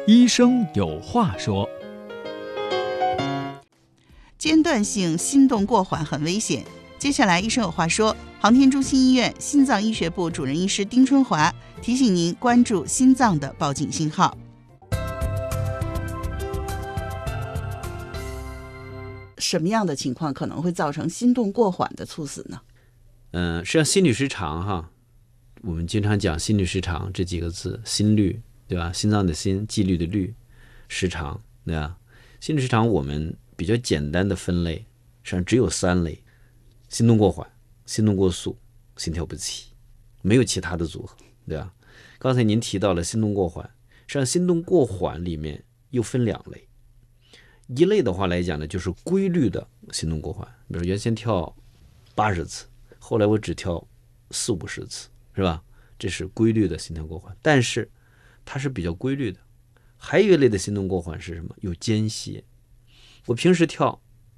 医生有话说。 间断性心动过缓很危险。接下来医生有话说，航天中心医院心脏医学部主任医师丁春华提醒您关注心脏的报警信号。什么样的情况可能会造成心动过缓的猝死呢？ 实际上心律失常哈，我们经常讲心律失常这几个字，心律对吧？心脏的心，纪律的律，失常对吧？心律失常我们比较简单的分类，实际上只有3类：心动过缓、心动过速、心跳不齐，没有其他的组合，对吧？刚才您提到了心动过缓，实际上心动过缓里面又分2类。一类的话来讲呢，就是规律的心动过缓，比如原先跳80次，后来我只跳40-50次，是吧？这是规律的心跳过缓，但是它是比较规律的。还有一类的心动过缓是什么？有间歇。我平时跳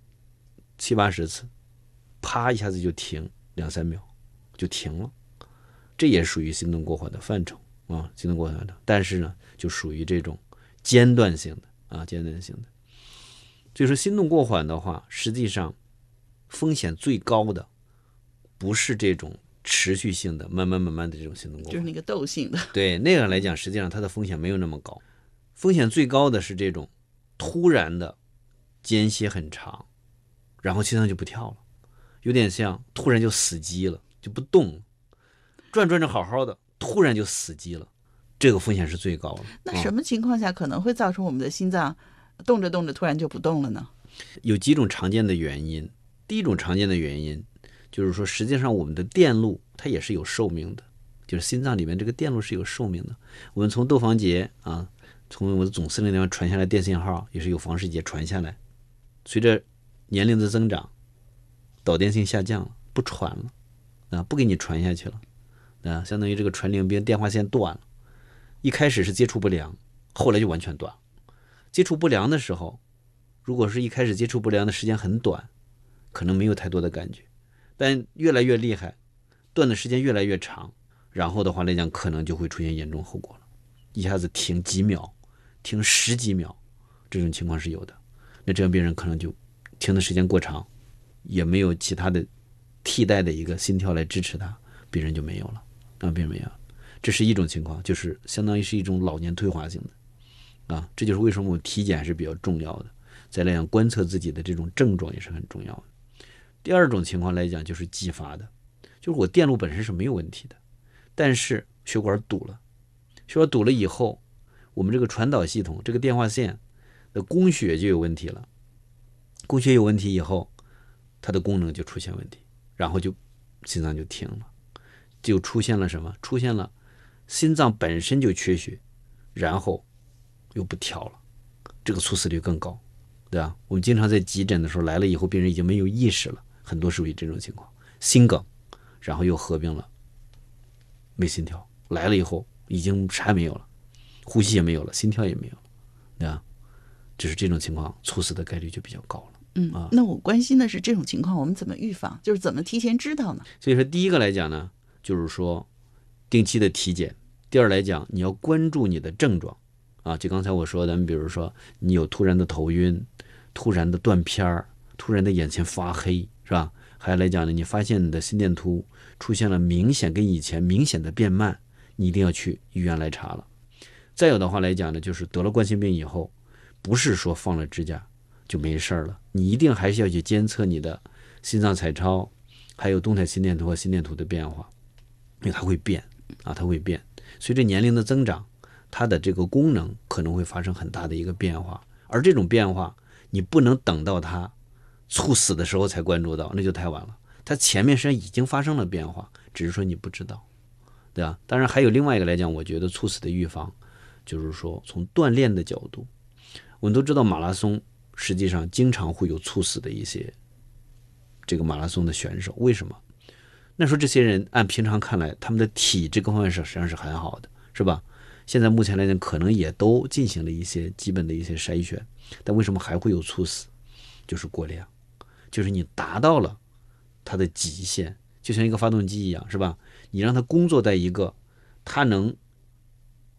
70-80次，啪一下子就停2-3秒就停了，这也属于心动过缓的范畴啊，心动过缓的。但是呢，就属于这种间断性的啊，间断性的。就是心动过缓的话，实际上风险最高的不是这种持续性的慢慢的这种心动过缓， 就是那个窦性的。 对，那个来讲实际上它的风险没有那么高，风险最高的是这种突然的间歇很长，然后心脏就不跳了，有点像突然就死机了，就不动了，转着好好的，突然就死机了，这个风险是最高的。 那什么情况下可能会造成我们的心脏动着动着突然就不动了呢？ 有几种常见的原因。第一种常见的原因就是说，实际上我们的电路它也是有寿命的，就是心脏里面这个电路是有寿命的。我们从窦房结啊，从我的总司令地方传下来电信号，也是有房室结传下来。随着年龄的增长，导电性下降了，不传了啊，不给你传下去了啊，相当于这个传令兵电话线断了。一开始是接触不良，后来就完全断了。接触不良的时候，如果是一开始接触不良的时间很短，可能没有太多的感觉，但越来越厉害，断的时间越来越长，然后的话来讲，可能就会出现严重后果了。一下子停几秒，停10几秒，这种情况是有的。那这样病人可能就停的时间过长，也没有其他的替代的一个心跳来支持他，病人就没有了，病人没有了。这是一种情况，就是相当于是一种老年退化性的。这就是为什么我们体检还是比较重要的，再来讲观测自己的这种症状也是很重要的。第二种情况来讲就是继发的，就是我电路本身是没有问题的，但是血管堵了，血管堵了以后，我们这个传导系统这个电话线的供血就有问题了，供血有问题以后，它的功能就出现问题，然后就心脏就停了，就出现了什么？出现了心脏本身就缺血，然后又不跳了，这个猝死率更高，对吧？我们经常在急诊的时候来了以后，病人已经没有意识了，很多属于这种情况，心梗，然后又合并了没心跳，来了以后已经啥也没有了，呼吸也没有了，心跳也没有了，对吧？就是这种情况，猝死的概率就比较高了。 那我关心的是这种情况我们怎么预防，就是怎么提前知道呢？ 所以说第一个来讲呢，就是说定期的体检。第二来讲，你要关注你的症状就刚才我说的，比如说你有突然的头晕，突然的断片，突然的眼前发黑，是吧？还有来讲呢，你发现你的心电图出现了跟以前明显的变慢，你一定要去医院来查了。再有的话来讲呢，就是得了冠心病以后，不是说放了支架就没事了，你一定还是要去监测你的心脏彩超，还有动态心电图和心电图的变化，因为它会变它会变。随着年龄的增长，它的这个功能可能会发生很大的一个变化，而这种变化你不能等到它猝死的时候才关注到，那就太晚了。它前面实际上已经发生了变化，只是说你不知道，对吧？当然还有另外一个来讲，我觉得猝死的预防，就是说从锻炼的角度，我们都知道马拉松实际上经常会有猝死的一些这个马拉松的选手，为什么？那时候这些人按平常看来，他们的体质各方面实际上是很好的，是吧？现在目前来讲，可能也都进行了一些基本的一些筛选，但为什么还会有猝死？就是过量，就是你达到了它的极限，就像一个发动机一样，是吧？你让它工作在一个它能不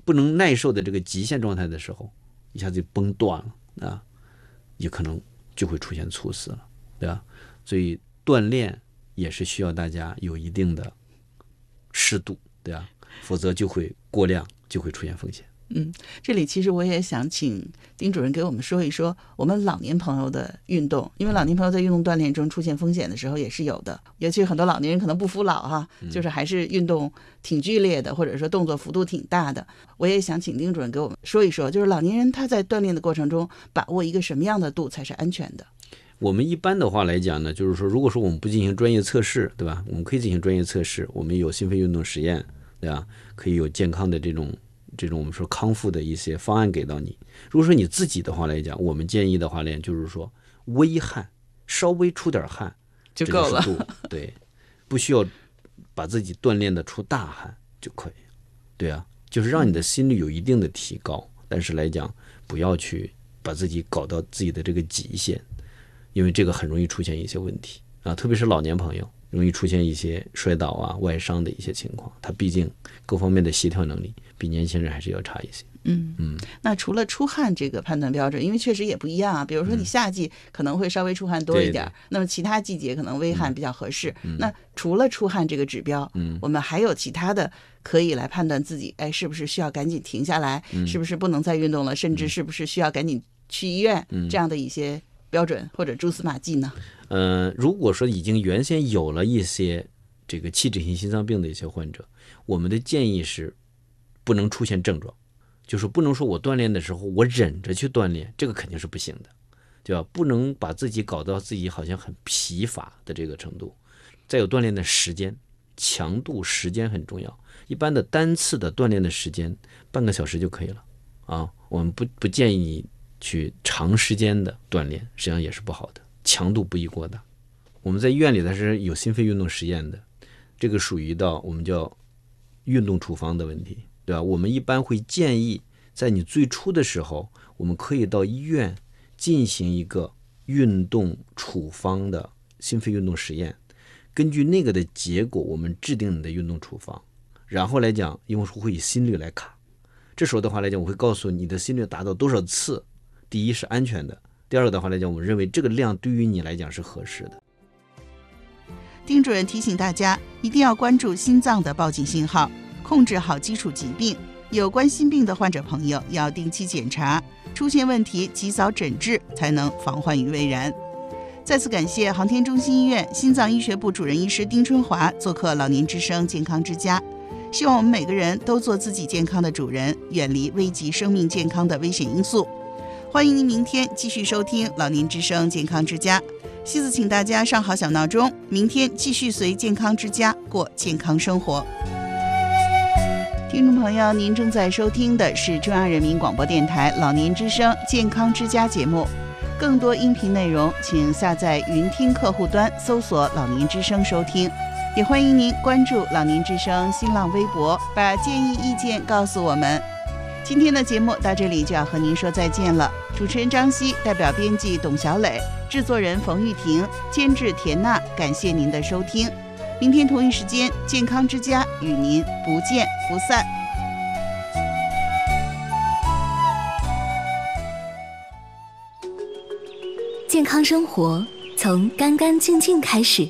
不能耐受的这个极限状态的时候，一下子就崩断了啊，也可能就会出现猝死了，对吧？所以锻炼也是需要大家有一定的适度，对吧？否则就会过量，就会出现风险。 这里其实我也想请丁主任给我们说一说我们老年朋友的运动，因为老年朋友在运动锻炼中出现风险的时候也是有的，尤其很多老年人可能不服老哈，就是还是运动挺剧烈的，或者说动作幅度挺大的。我也想请丁主任给我们说一说，就是老年人他在锻炼的过程中把握一个什么样的度才是安全的？ 我们一般的话来讲呢，就是说如果说我们不进行专业测试，对吧？我们可以进行专业测试，我们有心肺运动实验，对吧？可以有健康的这种我们说康复的一些方案给到你。如果说你自己的话来讲，我们建议的话呢，就是说微汗，稍微出点汗就够了， 对，不需要把自己锻炼的出大汗就可以，对啊，就是让你的心率有一定的提高，但是来讲不要去把自己搞到自己的这个极限，因为这个很容易出现一些问题啊，特别是老年朋友容易出现一些摔倒啊、外伤的一些情况，他毕竟各方面的协调能力比年轻人还是要差一些。 那除了出汗这个判断标准，因为确实也不一样啊，比如说你夏季可能会稍微出汗多一点， 对， 那么其他季节可能微汗比较合适。那除了出汗这个指标，我们还有其他的可以来判断自己，是不是需要赶紧停下来，是不是不能再运动了，甚至是不是需要赶紧去医院，这样的一些标准或者蛛丝马迹呢？ 如果说已经原先有了一些这个器质性心脏病的一些患者，我们的建议是不能出现症状，就是不能说我锻炼的时候我忍着去锻炼，这个肯定是不行的，对吧？不能把自己搞到自己好像很疲乏的这个程度。再有锻炼的时间，强度时间很重要，一般的单次的锻炼的时间半个小时就可以了啊。我们不建议你去长时间的锻炼，实际上也是不好的，强度不宜过大。我们在医院里它是有心肺运动实验的，这个属于到我们叫运动处方的问题，对吧？我们一般会建议在你最初的时候，我们可以到医院进行一个运动处方的心肺运动实验，根据那个的结果我们制定你的运动处方，然后来讲因为会以心率来卡，这时候的话来讲我会告诉你的心率达到多少次，第一是安全的，第二个的话来讲我们认为这个量对于你来讲是合适的。 丁主任提醒大家一定要关注心脏的报警信号，控制好基础疾病，有冠心病的患者朋友要定期检查，出现问题及早诊治，才能防患于未然。再次感谢航天中心医院心脏医学部主任医师丁春华做客老年之声健康之家，希望我们每个人都做自己健康的主人，远离危及生命健康的危险因素。欢迎您明天继续收听老年之声健康之家，西子请大家上好小闹钟，明天继续随健康之家过健康生活。听众朋友，您正在收听的是中央人民广播电台老年之声健康之家节目，更多音频内容请下载云听客户端搜索老年之声收听，也欢迎您关注老年之声新浪微博，把建议意见告诉我们。今天的节目到这里就要和您说再见了，主持人张希代表编辑董小磊，制作人冯玉婷，监制田娜，感谢您的收听。明天同一时间健康之家与您不见不散。 健康生活从干干净净开始。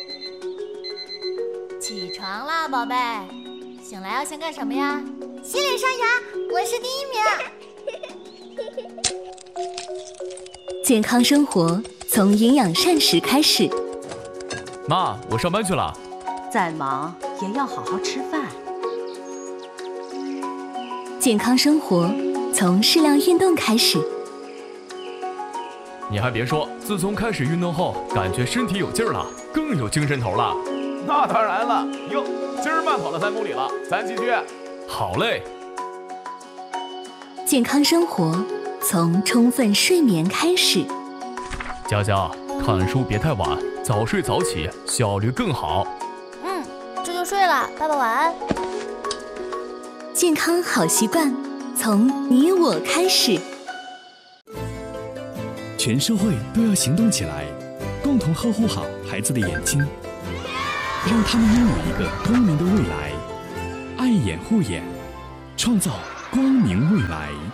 起床啦，宝贝！醒来要先干什么呀？洗脸刷牙，我是第一名。 健康生活从营养膳食开始。 妈，我上班去了。 再忙也要好好吃饭。 健康生活从适量运动开始。 你还别说，自从开始运动后，感觉身体有劲儿了，更有精神头了。 那当然了，哟，今儿慢跑了3公里了，咱继续。 好嘞。 健康生活从充分睡眠开始。 佳佳，看书别太晚，早睡早起，效率更好。 这就睡了，爸爸晚安。 健康好习惯从你我开始。 全社会都要行动起来，共同呵护好孩子的眼睛，让他们拥有一个光明的未来。爱眼护眼，创造光明未来。